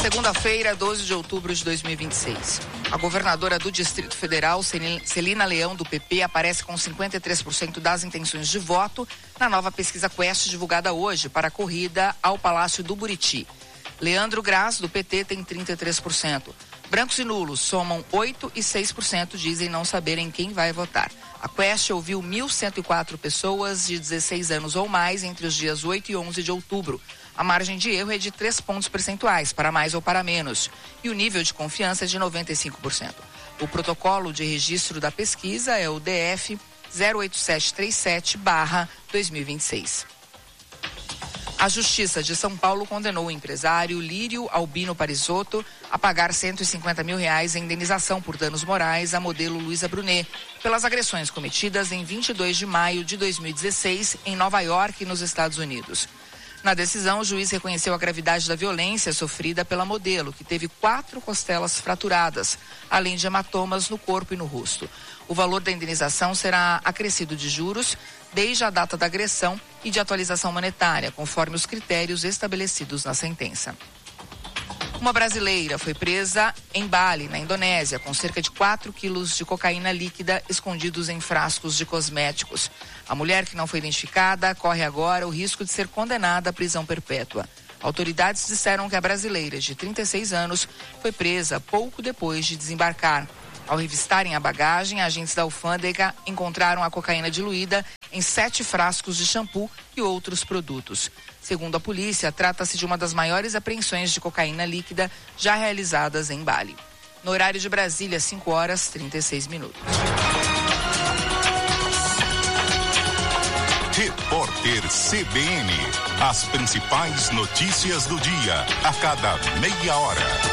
Segunda-feira, 12 de outubro de 2026. A governadora do Distrito Federal, Celina Leão, do PP, aparece com 53% das intenções de voto na nova pesquisa Quest divulgada hoje para a corrida ao Palácio do Buriti. Leandro Graz, do PT, tem 33%. Brancos e nulos somam 8% e 6%, dizem não saberem quem vai votar. A Quest ouviu 1.104 pessoas de 16 anos ou mais entre os dias 8 e 11 de outubro. A margem de erro é de 3 pontos percentuais, para mais ou para menos, e o nível de confiança é de 95%. O protocolo de registro da pesquisa é o DF 08737/2026. A Justiça de São Paulo condenou o empresário Lírio Albino Parisotto a pagar R$150 mil em indenização por danos morais à modelo Luísa Brunet pelas agressões cometidas em 22 de maio de 2016 em Nova York, nos Estados Unidos. Na decisão, o juiz reconheceu a gravidade da violência sofrida pela modelo, que teve 4 costelas fraturadas, além de hematomas no corpo e no rosto. O valor da indenização será acrescido de juros desde a data da agressão e de atualização monetária, conforme os critérios estabelecidos na sentença. Uma brasileira foi presa em Bali, na Indonésia, com cerca de 4 quilos de cocaína líquida escondidos em frascos de cosméticos. A mulher, que não foi identificada, corre agora o risco de ser condenada à prisão perpétua. Autoridades disseram que a brasileira, de 36 anos, foi presa pouco depois de desembarcar. Ao revistarem a bagagem, agentes da alfândega encontraram a cocaína diluída em 7 frascos de shampoo e outros produtos. Segundo a polícia, trata-se de uma das maiores apreensões de cocaína líquida já realizadas em Bali. No horário de Brasília, 5h36. Repórter CBN. As principais notícias do dia, a cada meia hora.